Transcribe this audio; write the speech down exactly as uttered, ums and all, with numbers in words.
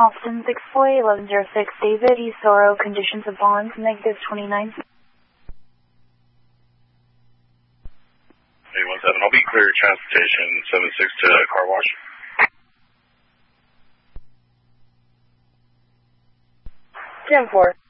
Austin six four eight one one zero six, David E. Soro, conditions of bonds, negative twenty-nine. eight one seven, I'll be clear transportation seven six to car wash. ten four.